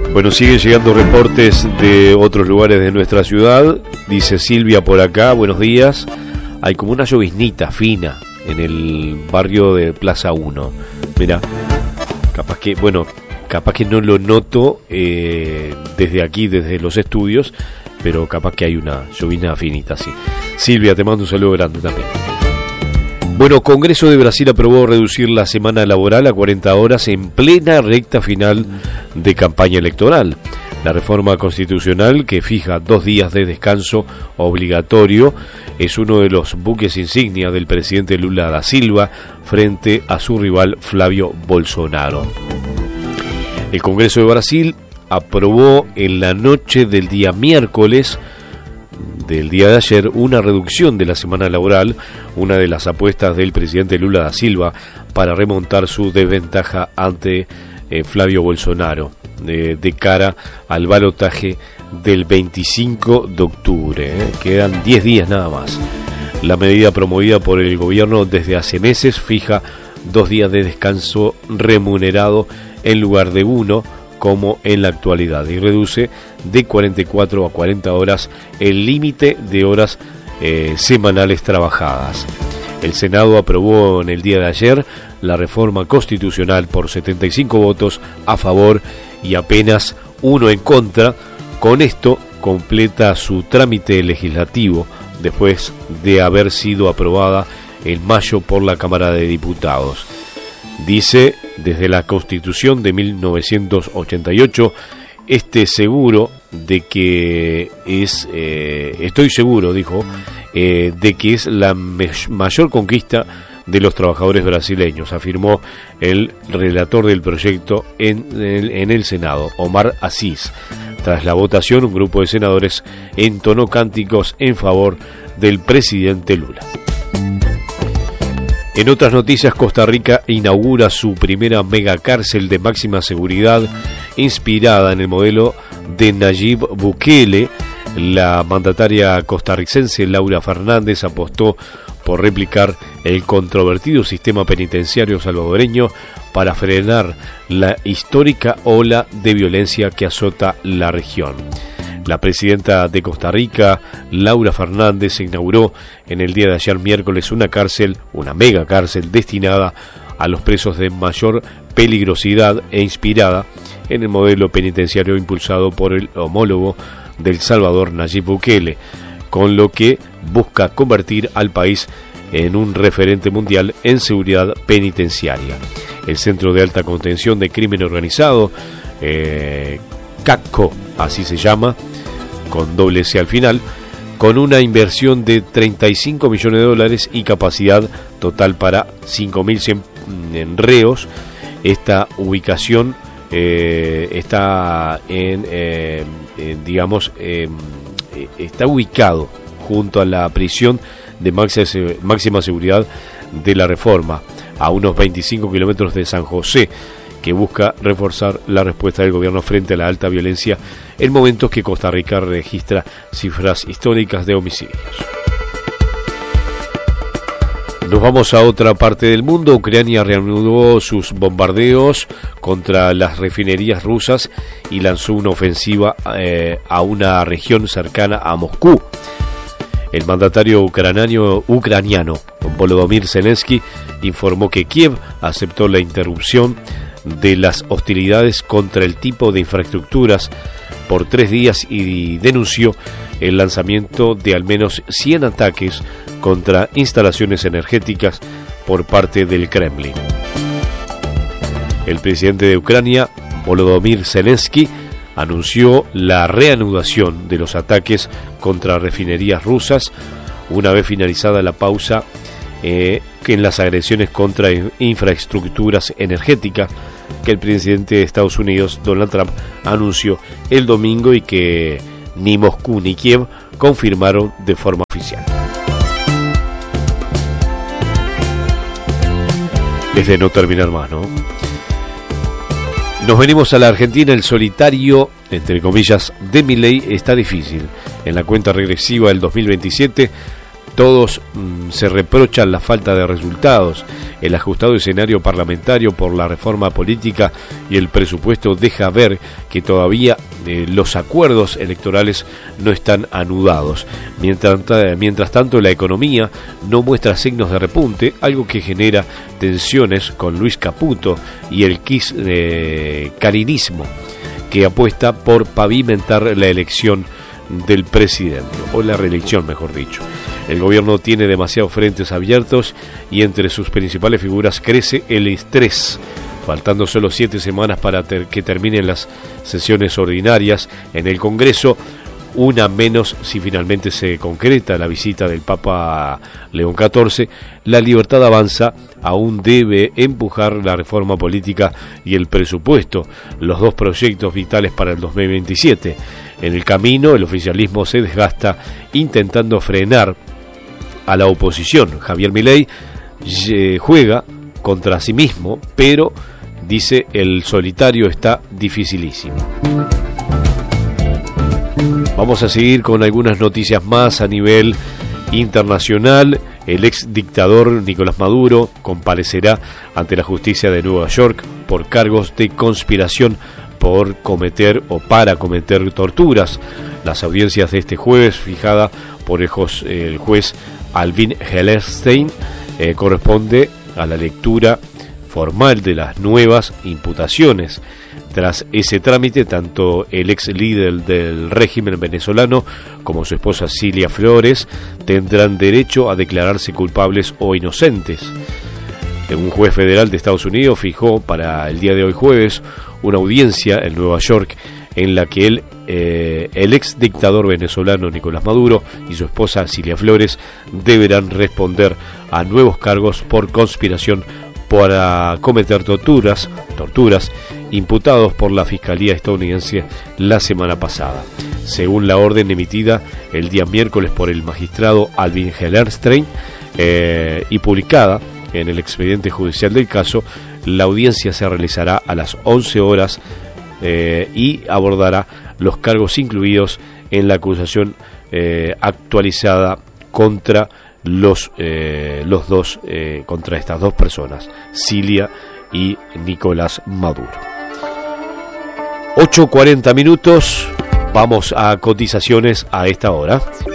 Bueno, siguen llegando reportes de otros lugares de nuestra ciudad. Dice Silvia por acá, buenos días. Hay como una lloviznita fina en el barrio de Plaza 1. Mira, capaz que no lo noto desde aquí, desde los estudios, pero capaz que hay una llovizna finita, sí. Silvia, te mando un saludo grande también. Bueno, Congreso de Brasil aprobó reducir la semana laboral a 40 horas en plena recta final de campaña electoral. La reforma constitucional, que fija 2 días de descanso obligatorio, es uno de los buques insignia del presidente Lula da Silva frente a su rival Flavio Bolsonaro. El Congreso de Brasil aprobó en la noche del día miércoles del día de ayer una reducción de la semana laboral, una de las apuestas del presidente Lula da Silva para remontar su desventaja ante Flavio Bolsonaro de cara al balotaje del 25 de octubre. Quedan 10 días nada más. La medida promovida por el gobierno desde hace meses fija 2 días de descanso remunerado en lugar de 1, como en la actualidad, y reduce de 44 a 40 horas el límite de horas semanales trabajadas. El Senado aprobó en el día de ayer la reforma constitucional por 75 votos a favor y apenas 1 en contra. Con esto completa su trámite legislativo después de haber sido aprobada en mayo por la Cámara de Diputados. Dice, desde la Constitución de 1988, estoy seguro, dijo, de que es la mayor conquista de los trabajadores brasileños, afirmó el relator del proyecto en el Senado, Omar Aziz. Tras la votación, un grupo de senadores entonó cánticos en favor del presidente Lula. En otras noticias, Costa Rica inaugura su primera megacárcel de máxima seguridad inspirada en el modelo de Nayib Bukele. La mandataria costarricense Laura Fernández apostó por replicar el controvertido sistema penitenciario salvadoreño para frenar la histórica ola de violencia que azota la región. La presidenta de Costa Rica, Laura Fernández, inauguró en el día de ayer miércoles una mega cárcel destinada a los presos de mayor peligrosidad e inspirada en el modelo penitenciario impulsado por el homólogo del Salvador, Nayib Bukele, con lo que busca convertir al país en un referente mundial en seguridad penitenciaria. El Centro de Alta Contención de Crimen Organizado, CACCO, así se llama, con doble C al final, con una inversión de $35 millones y capacidad total para 5.100 reos. Esta ubicación está está ubicado junto a la prisión de máxima seguridad de la Reforma, a unos 25 kilómetros de San José, que busca reforzar la respuesta del gobierno frente a la alta violencia en momentos que Costa Rica registra cifras históricas de homicidios. Nos vamos a otra parte del mundo. Ucrania reanudó sus bombardeos contra las refinerías rusas y lanzó una ofensiva a una región cercana a Moscú. El mandatario ucraniano Volodymyr Zelensky informó que Kiev aceptó la interrupción de las hostilidades contra el tipo de infraestructuras por 3 días y denunció el lanzamiento de al menos 100 ataques contra instalaciones energéticas por parte del Kremlin. El presidente de Ucrania, Volodymyr Zelensky, anunció la reanudación de los ataques contra refinerías rusas una vez finalizada la pausa en las agresiones contra infraestructuras energéticas que el presidente de Estados Unidos, Donald Trump, anunció el domingo y que ni Moscú ni Kiev confirmaron de forma oficial. Es de no terminar más, ¿no? Nos venimos a la Argentina. El solitario, entre comillas, de Milei está difícil. En la cuenta regresiva del 2027 Todos se reprochan la falta de resultados. El ajustado escenario parlamentario por la reforma política y el presupuesto deja ver que todavía los acuerdos electorales no están anudados. Mientras tanto, la economía no muestra signos de repunte, algo que genera tensiones con Luis Caputo y el kirchnerismo, que apuesta por pavimentar la elección del presidente, o la reelección, mejor dicho. El gobierno tiene demasiados frentes abiertos y entre sus principales figuras crece el estrés. Faltando solo 7 semanas para que terminen las sesiones ordinarias en el Congreso, una menos si finalmente se concreta la visita del Papa León XIV, la Libertad Avanza aún debe empujar la reforma política y el presupuesto, los dos proyectos vitales para el 2027. En el camino, el oficialismo se desgasta intentando frenar a la oposición. Javier Milei juega contra sí mismo, pero dice el solitario está dificilísimo. Vamos a seguir con algunas noticias más a nivel internacional. El ex dictador Nicolás Maduro comparecerá ante la justicia de Nueva York por cargos de conspiración por cometer o para cometer torturas. Las audiencias de este jueves, fijada por el juez Alvin Hellerstein, corresponde a la lectura formal de las nuevas imputaciones. Tras ese trámite, tanto el ex líder del régimen venezolano como su esposa Cilia Flores tendrán derecho a declararse culpables o inocentes. Un juez federal de Estados Unidos fijó para el día de hoy jueves una audiencia en Nueva York en la que el ex dictador venezolano Nicolás Maduro y su esposa Cilia Flores deberán responder a nuevos cargos por conspiración para cometer torturas imputados por la Fiscalía estadounidense la semana pasada. Según la orden emitida el día miércoles por el magistrado Alvin Hellerstein y publicada en el expediente judicial del caso, la audiencia se realizará a las 11 horas y abordará los cargos incluidos en la acusación actualizada contra contra estas dos personas, Cilia y Nicolás Maduro. 8:40 minutos, vamos a cotizaciones a esta hora.